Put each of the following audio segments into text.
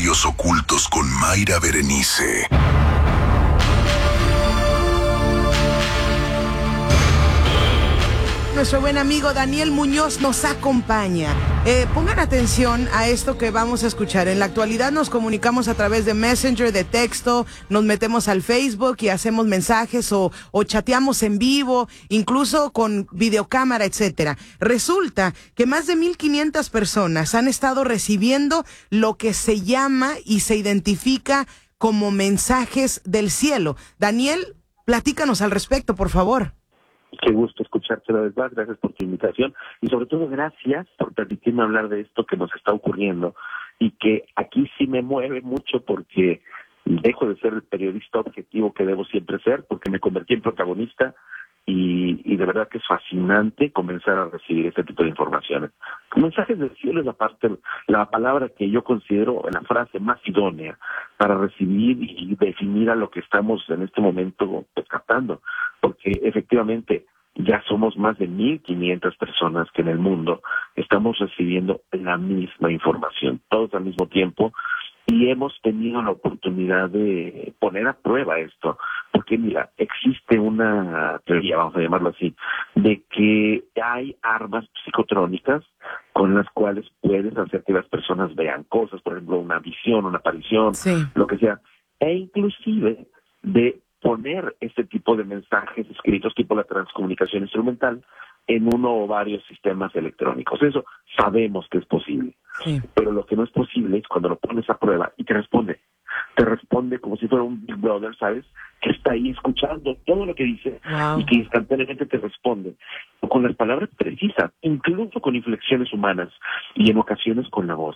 Misterios Ocultos con Mayra Berenice. Nuestro buen amigo Daniel Muñoz nos acompaña. Pongan atención a esto que vamos a escuchar. En la actualidad nos comunicamos a través de Messenger, de texto, nos metemos al Facebook y hacemos mensajes o chateamos en vivo, incluso con videocámara, etcétera. Resulta que más de 1,500 personas han estado recibiendo lo que se llama y se identifica como mensajes del cielo. Daniel, platícanos al respecto, por favor. Qué gusto escucharte una vez más, gracias por tu invitación y sobre todo gracias por permitirme hablar de esto que nos está ocurriendo y que aquí sí me mueve mucho porque dejo de ser el periodista objetivo que debo siempre ser porque me convertí en protagonista y de verdad que es fascinante comenzar a recibir este tipo de informaciones. Mensajes del cielo es la palabra que yo considero la frase más idónea para recibir y definir a lo que estamos en este momento captando, porque efectivamente ya somos más de 1,500 personas que en el mundo estamos recibiendo la misma información, todos al mismo tiempo, y hemos tenido la oportunidad de poner a prueba esto, porque mira, existe una teoría, vamos a llamarlo así, de que hay armas psicotrónicas con las cuales puedes hacer que las personas vean cosas, por ejemplo, una visión, una aparición, sí, lo que sea, e inclusive de poner este tipo de mensajes escritos, tipo la transcomunicación instrumental, en uno o varios sistemas electrónicos. Eso sabemos que es posible. Sí. Pero lo que no es posible es cuando lo pones a prueba y te responde como si fuera un Big Brother, ¿sabes? Que está ahí escuchando todo lo que dice. Wow. Y que instantáneamente te responde con las palabras precisas, incluso con inflexiones humanas y en ocasiones con la voz.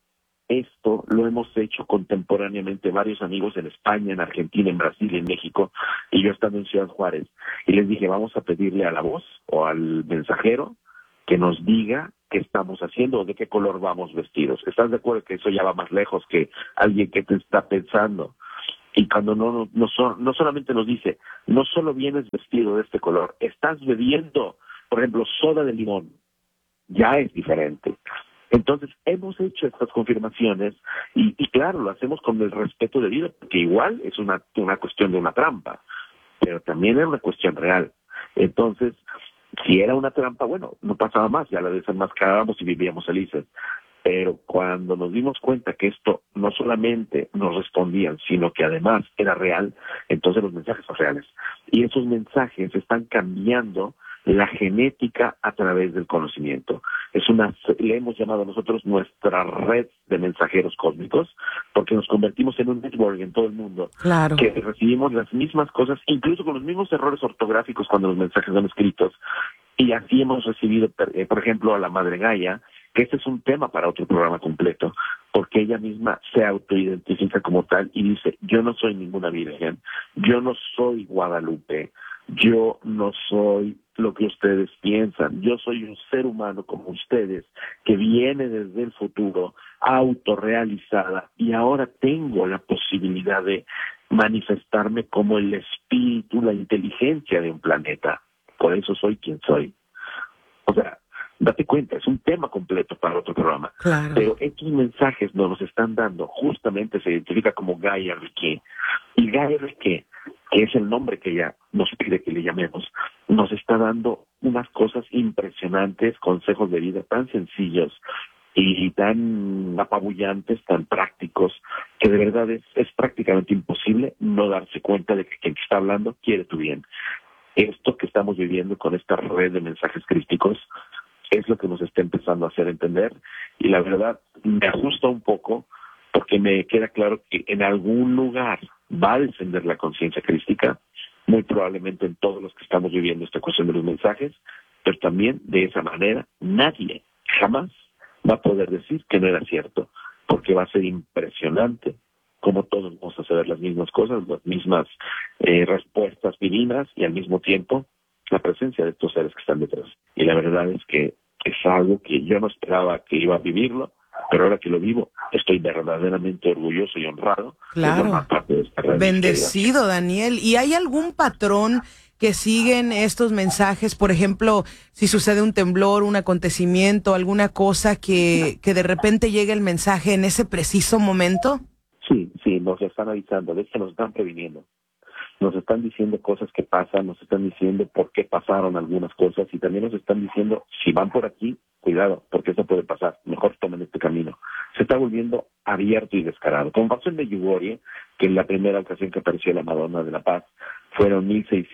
Esto lo hemos hecho contemporáneamente varios amigos en España, en Argentina, en Brasil, en México, y yo estando en Ciudad Juárez. Y les dije, vamos a pedirle a la voz o al mensajero que nos diga qué estamos haciendo o de qué color vamos vestidos. ¿Estás de acuerdo que eso ya va más lejos que alguien que te está pensando? Y cuando no solamente nos dice, no solo vienes vestido de este color, estás bebiendo, por ejemplo, soda de limón, ya es diferente. Entonces, hemos hecho estas confirmaciones y claro, lo hacemos con el respeto debido, porque igual es una cuestión de una trampa, pero también es una cuestión real. Entonces, si era una trampa, bueno, no pasaba más, ya la desenmascarábamos y vivíamos felices. Pero cuando nos dimos cuenta que esto no solamente nos respondían, sino que además era real, entonces los mensajes son reales. Y esos mensajes están cambiando la genética a través del conocimiento. Le hemos llamado nosotros nuestra red de mensajeros cósmicos, porque nos convertimos en un network en todo el mundo, claro, que recibimos las mismas cosas, incluso con los mismos errores ortográficos cuando los mensajes son escritos, y así hemos recibido, por ejemplo, a la Madre Gaia, que este es un tema para otro programa completo, porque ella misma se autoidentifica como tal y dice, yo no soy ninguna virgen, yo no soy Guadalupe, yo no soy lo que ustedes piensan, yo soy un ser humano como ustedes, que viene desde el futuro, autorrealizada, y ahora tengo la posibilidad de manifestarme como el espíritu, la inteligencia de un planeta. Por eso soy quien soy. O sea, date cuenta, es un tema completo para otro programa. Claro. Pero estos mensajes nos los están dando, justamente se identifica como Gaia Reiki. Y Gaia Reiki, que es el nombre que ella nos pide que le llamemos, nos está dando unas cosas impresionantes, consejos de vida tan sencillos y tan apabullantes, tan prácticos, que de verdad es prácticamente imposible no darse cuenta de que quien está hablando quiere tu bien. Esto que estamos viviendo con esta red de mensajes crísticos es lo que nos está empezando a hacer entender, y la verdad me asusta un poco porque me queda claro que en algún lugar va a descender la conciencia crística, muy probablemente en todos los que estamos viviendo esta cuestión de los mensajes, pero también de esa manera nadie jamás va a poder decir que no era cierto, porque va a ser impresionante como todos vamos a saber las mismas cosas, las mismas respuestas divinas, y al mismo tiempo la presencia de estos seres que están detrás. Y la verdad es que es algo que yo no esperaba que iba a vivirlo, pero ahora que lo vivo, estoy verdaderamente orgulloso y honrado. Claro. De formar parte de esta red. Bendecido, Daniel. ¿Y hay algún patrón que siguen estos mensajes? Por ejemplo, si sucede un temblor, un acontecimiento, alguna cosa que de repente llegue el mensaje en ese preciso momento. Sí, nos están avisando, de hecho nos están previniendo. Nos están diciendo cosas que pasan, nos están diciendo por qué pasaron algunas cosas y también nos están diciendo, si van por aquí, cuidado, porque eso puede pasar, mejor tomen este camino. Se está volviendo abierto y descarado. Como pasó en Medjugorje, que en la primera ocasión que apareció la Madonna de la Paz, fueron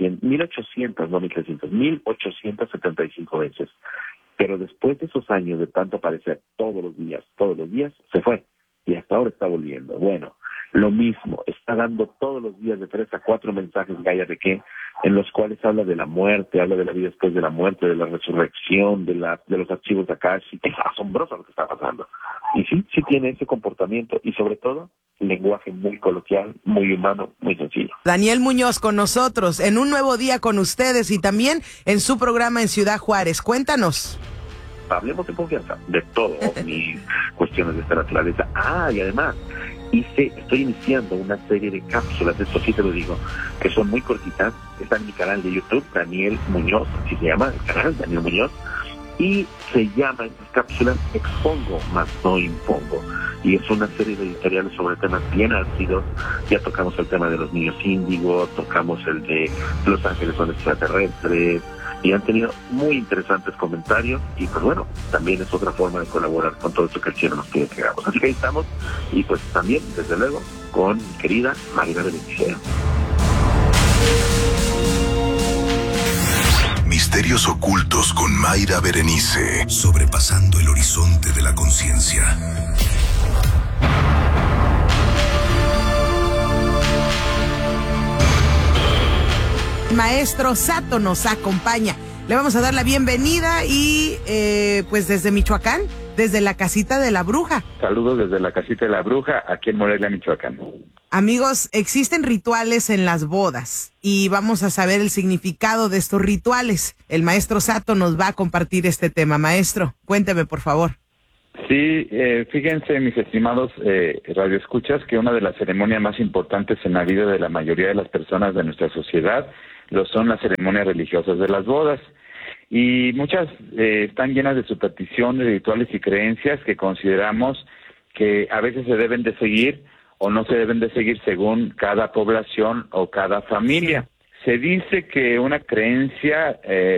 1875 veces. Pero después de esos años de tanto aparecer todos los días, se fue. Y hasta ahora está volviendo. Bueno, lo mismo, está dando todos los días de 3 a 4 mensajes, Gaia de qué, en los cuales habla de la muerte, habla de la vida después de la muerte, de la resurrección, de los archivos de Akashi. Es asombroso lo que está pasando. Y sí tiene ese comportamiento y sobre todo, lenguaje muy coloquial, muy humano, muy sencillo. Daniel Muñoz con nosotros, en un nuevo día con ustedes y también en su programa en Ciudad Juárez. Cuéntanos. Hablemos de confianza, de todo, mis cuestiones de esta naturaleza. Y además, estoy iniciando una serie de cápsulas, esto sí te lo digo, que son muy cortitas. Está en mi canal de YouTube, Daniel Muñoz, así se llama el canal, Daniel Muñoz, y se llama estas cápsulas Expongo, más no impongo. Y es una serie de editoriales sobre temas bien álgidos. Ya tocamos el tema de los niños índigo, tocamos el de Los Ángeles son extraterrestres, y han tenido muy interesantes comentarios y pues bueno, también es otra forma de colaborar con todo esto que el cielo nos pide que hagamos. Así que ahí estamos y pues también, desde luego, con mi querida Mayra Berenice. Misterios ocultos con Mayra Berenice, sobrepasando el horizonte de la conciencia. Maestro Sato nos acompaña. Le vamos a dar la bienvenida y pues desde Michoacán, desde la Casita de la Bruja. Saludos desde la Casita de la Bruja, aquí en Morelia, Michoacán. Amigos, existen rituales en las bodas y vamos a saber el significado de estos rituales. El maestro Sato nos va a compartir este tema. Maestro, cuénteme, por favor. Sí, fíjense, mis estimados radioescuchas, que una de las ceremonias más importantes en la vida de la mayoría de las personas de nuestra sociedad lo son las ceremonias religiosas de las bodas. Y muchas están llenas de supersticiones, rituales y creencias que consideramos que a veces se deben de seguir o no se deben de seguir según cada población o cada familia. Se dice que una creencia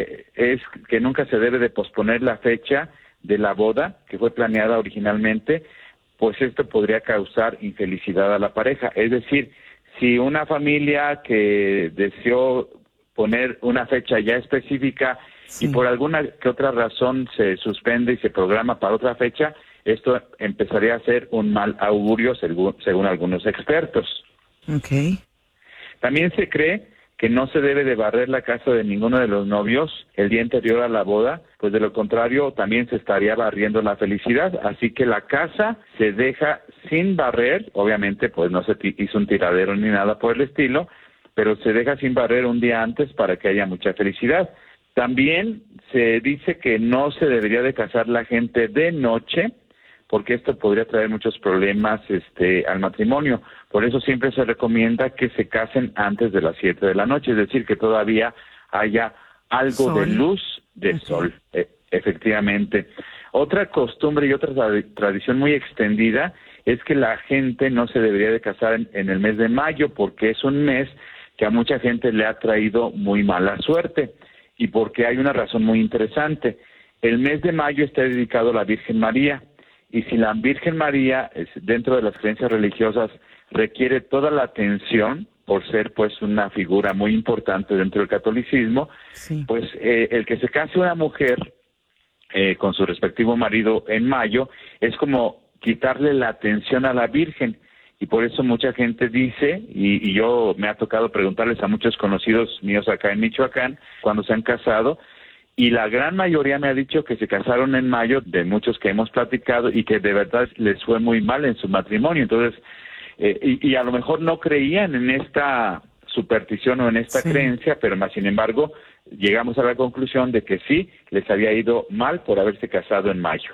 es que nunca se debe de posponer la fecha de la boda que fue planeada originalmente, pues esto podría causar infelicidad a la pareja. Es decir, si una familia que deseó poner una fecha ya específica y por alguna que otra razón se suspende y se programa para otra fecha, esto empezaría a ser un mal augurio según algunos expertos. Okay. También se cree que no se debe de barrer la casa de ninguno de los novios el día anterior a la boda, pues de lo contrario también se estaría barriendo la felicidad. Así que la casa se deja sin barrer, obviamente pues no se hizo un tiradero ni nada por el estilo, pero se deja sin barrer un día antes para que haya mucha felicidad. También se dice que no se debería de casar la gente de noche, porque esto podría traer muchos problemas al matrimonio. Por eso siempre se recomienda que se casen antes de las 7 de la noche, es decir, que todavía haya algo de luz de sol, efectivamente. Otra costumbre y otra tradición muy extendida es que la gente no se debería de casar en el mes de mayo, porque es un mes que a mucha gente le ha traído muy mala suerte, y porque hay una razón muy interesante. El mes de mayo está dedicado a la Virgen María, y si la Virgen María, dentro de las creencias religiosas, requiere toda la atención, por ser pues una figura muy importante dentro del catolicismo, sí, pues el que se case una mujer con su respectivo marido en mayo es como quitarle la atención a la Virgen, y por eso mucha gente dice, y yo me ha tocado preguntarles a muchos conocidos míos acá en Michoacán, cuando se han casado, y la gran mayoría me ha dicho que se casaron en mayo, de muchos que hemos platicado, y que de verdad les fue muy mal en su matrimonio. Entonces, y a lo mejor no creían en esta superstición o en esta creencia, pero más sin embargo, llegamos a la conclusión de que sí, les había ido mal por haberse casado en mayo.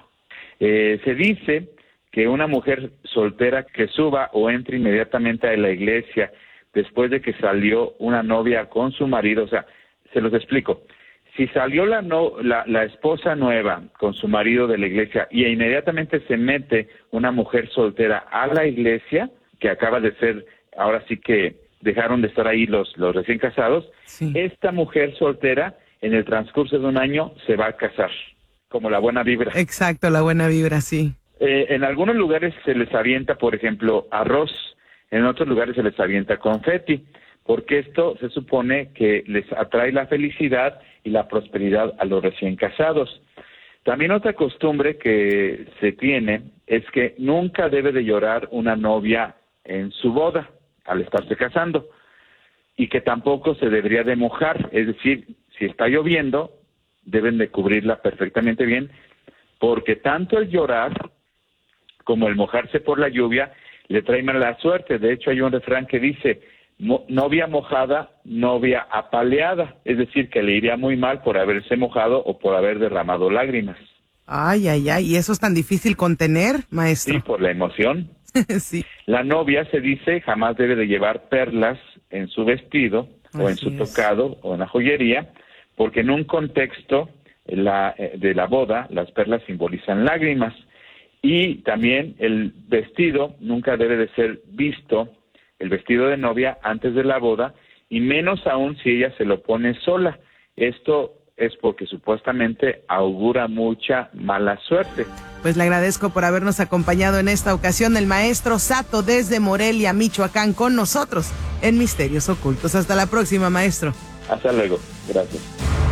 Se dice que una mujer soltera que suba o entre inmediatamente a la iglesia después de que salió una novia con su marido, o sea, se los explico. Si salió la esposa nueva con su marido de la iglesia y inmediatamente se mete una mujer soltera a la iglesia, que acaba de ser, ahora sí que dejaron de estar ahí los recién casados, sí. Esta mujer soltera en el transcurso de un año se va a casar, como la buena vibra. Exacto, la buena vibra, sí. En algunos lugares se les avienta, por ejemplo, arroz, en otros lugares se les avienta confeti, porque esto se supone que les atrae la felicidad y la prosperidad a los recién casados. También otra costumbre que se tiene es que nunca debe de llorar una novia en su boda al estarse casando, y que tampoco se debería de mojar, es decir, si está lloviendo, deben de cubrirla perfectamente bien, porque tanto el llorar como el mojarse por la lluvia le trae mala suerte. De hecho, hay un refrán que dice, novia mojada, novia apaleada, es decir, que le iría muy mal por haberse mojado o por haber derramado lágrimas. Ay, ¿y eso es tan difícil contener, maestro? Sí, por la emoción. Sí. La novia, se dice, jamás debe de llevar perlas en su vestido, o en su tocado, o en la joyería, porque en un contexto de la boda, las perlas simbolizan lágrimas. Y también el vestido nunca debe de ser visto, el vestido de novia, antes de la boda, y menos aún si ella se lo pone sola. Esto es porque supuestamente augura mucha mala suerte. Pues le agradezco por habernos acompañado en esta ocasión, el maestro Sato desde Morelia, Michoacán, con nosotros en Misterios Ocultos. Hasta la próxima, maestro. Hasta luego. Gracias.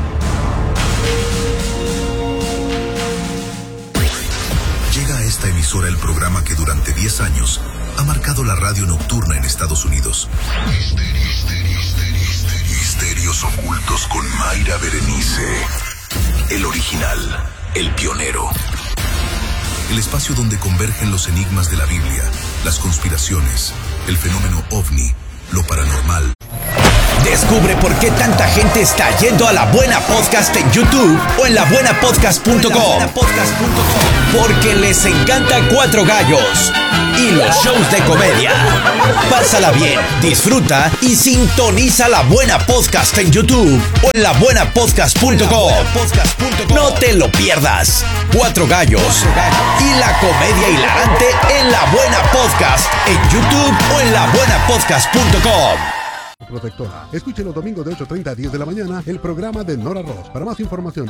Llega a esta emisora el programa que durante 10 años ha marcado la radio nocturna en Estados Unidos. Misterios Ocultos con Mayra Berenice. El original, el pionero. El espacio donde convergen los enigmas de la Biblia, las conspiraciones, el fenómeno ovni, lo paranormal. Descubre por qué tanta gente está yendo a La Buena Podcast en YouTube o en labuenapodcast.com. Porque les encanta Cuatro Gallos y los shows de comedia. Pásala bien, disfruta y sintoniza La Buena Podcast en YouTube o en labuenapodcast.com. No te lo pierdas. Cuatro Gallos y la comedia hilarante en La Buena Podcast en YouTube o en labuenapodcast.com. Protectora. Escuche los domingos de 8:30 a 10 de la mañana el programa de Nora Ross. Para más información,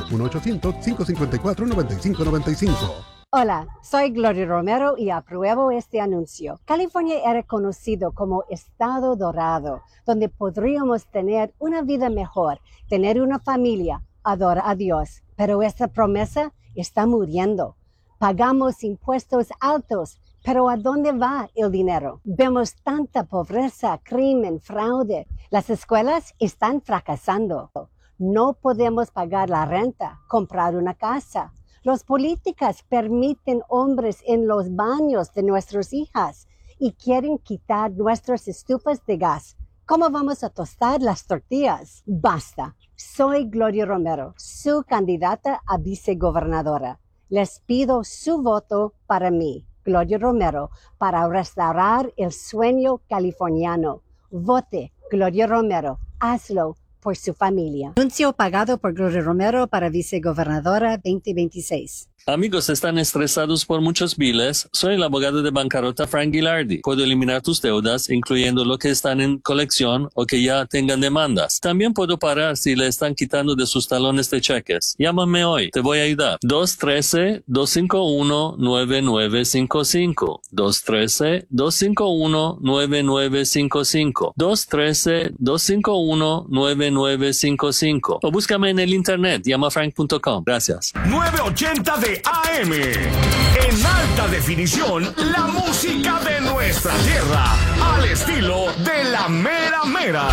1-800-554-9595. Hola, soy Gloria Romero y apruebo este anuncio. California era conocido como Estado Dorado, donde podríamos tener una vida mejor, tener una familia, adorar a Dios. Pero esta promesa está muriendo. Pagamos impuestos altos, pero ¿a dónde va el dinero? Vemos tanta pobreza, crimen, fraude. Las escuelas están fracasando. No podemos pagar la renta, comprar una casa. Los políticos permiten hombres en los baños de nuestras hijas y quieren quitar nuestras estufas de gas. ¿Cómo vamos a tostar las tortillas? Basta. Soy Gloria Romero, su candidata a vicegobernadora. Les pido su voto para mí, Gloria Romero, para restaurar el sueño californiano. Vote Gloria Romero. Hazlo por su familia. Anuncio pagado por Gloria Romero para vicegobernadora 2026. Amigos, ¿están estresados por muchos biles? Soy el abogado de bancarrota Frank Gilardi. Puedo eliminar tus deudas, incluyendo lo que están en colección o que ya tengan demandas. También puedo parar si le están quitando de sus talones de cheques. Llámame hoy, te voy a ayudar. 213-251-9955. 213-251-9955. 213-251-9955. O búscame en el internet, llamafrank.com. Gracias. 980 de AM. En alta definición, la música de nuestra tierra, al estilo de la mera mera.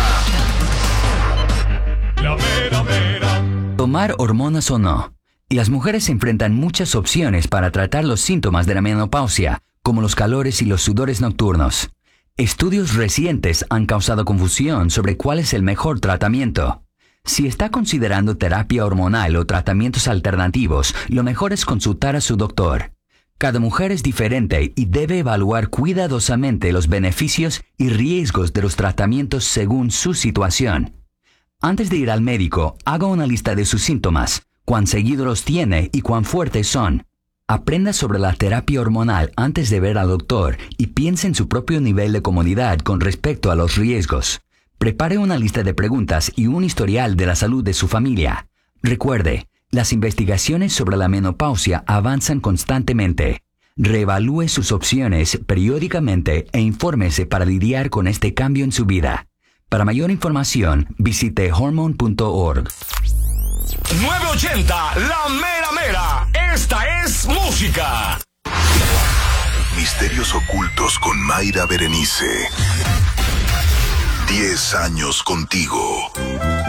La mera mera. Tomar hormonas o no. Las mujeres enfrentan muchas opciones para tratar los síntomas de la menopausia, como los calores y los sudores nocturnos. Estudios recientes han causado confusión sobre cuál es el mejor tratamiento. Si está considerando terapia hormonal o tratamientos alternativos, lo mejor es consultar a su doctor. Cada mujer es diferente y debe evaluar cuidadosamente los beneficios y riesgos de los tratamientos según su situación. Antes de ir al médico, haga una lista de sus síntomas, cuán seguido los tiene y cuán fuertes son. Aprenda sobre la terapia hormonal antes de ver al doctor y piense en su propio nivel de comodidad con respecto a los riesgos. Prepare una lista de preguntas y un historial de la salud de su familia. Recuerde, las investigaciones sobre la menopausia avanzan constantemente. Reevalúe sus opciones periódicamente e infórmese para lidiar con este cambio en su vida. Para mayor información, visite hormone.org. 980, la mera mera. Esta es música. Misterios ocultos con Mayra Berenice. 10 años contigo.